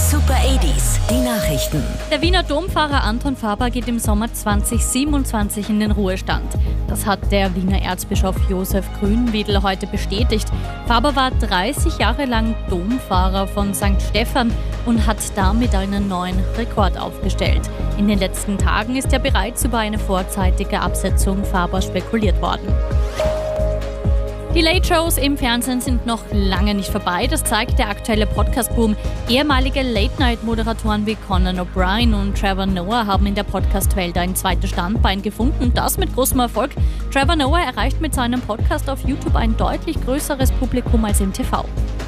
Super 80s, die Nachrichten. Der Wiener Domfahrer Anton Faber geht im Sommer 2027 in den Ruhestand. Das hat der Wiener Erzbischof Josef Grünwiedel heute bestätigt. Faber war 30 Jahre lang Domfahrer von St. Stephan und hat damit einen neuen Rekord aufgestellt. In den letzten Tagen ist ja bereits über eine vorzeitige Absetzung Faber spekuliert worden. Die Late-Shows im Fernsehen sind noch lange nicht vorbei, das zeigt der aktuelle Podcast-Boom. Ehemalige Late-Night-Moderatoren wie Conan O'Brien und Trevor Noah haben in der Podcast-Welt ein zweites Standbein gefunden, das mit großem Erfolg. Trevor Noah erreicht mit seinem Podcast auf YouTube ein deutlich größeres Publikum als im TV.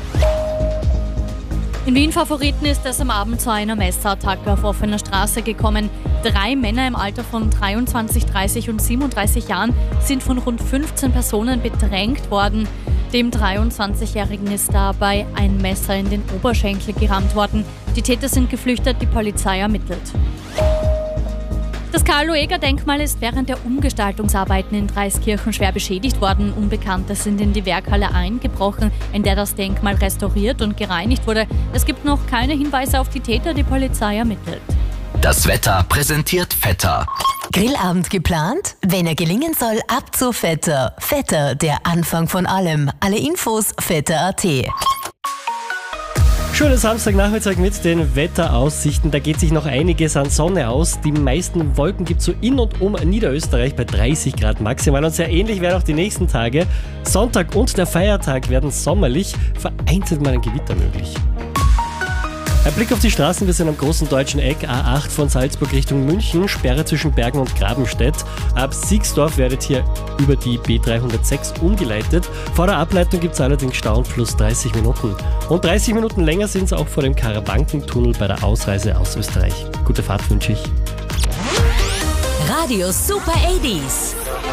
In Wien-Favoriten ist es am Abend zu einer Messerattacke auf offener Straße gekommen. 3 Männer im Alter von 23, 30 und 37 Jahren sind von rund 15 Personen bedrängt worden. Dem 23-Jährigen ist dabei ein Messer in den Oberschenkel gerammt worden. Die Täter sind geflüchtet, die Polizei ermittelt. Das Karl-Lueger-Denkmal ist während der Umgestaltungsarbeiten in Dreiskirchen schwer beschädigt worden. Unbekannte sind in die Werkhalle eingebrochen, in der das Denkmal restauriert und gereinigt wurde. Es gibt noch keine Hinweise auf die Täter, die Polizei ermittelt. Das Wetter präsentiert Vetter. Grillabend geplant? Wenn er gelingen soll, ab zu Vetter. Vetter, der Anfang von allem. Alle Infos vetter.at. Schönen Samstagnachmittag mit den Wetteraussichten. Da geht sich noch einiges an Sonne aus. Die meisten Wolken gibt es so in und um Niederösterreich bei 30 Grad maximal. Und sehr ähnlich werden auch die nächsten Tage. Sonntag und der Feiertag werden sommerlich, vereinzelt mal ein Gewitter möglich. Ein Blick auf die Straßen, wir sind am großen deutschen Eck, A8 von Salzburg Richtung München, Sperre zwischen Bergen und Grabenstedt. Ab Siegsdorf werdet hier über die B306 umgeleitet. Vor der Ableitung gibt es allerdings Stau und plus 30 Minuten. Und 30 Minuten länger sind es auch vor dem Karawankentunnel bei der Ausreise aus Österreich. Gute Fahrt wünsche ich. Radio Super 80s.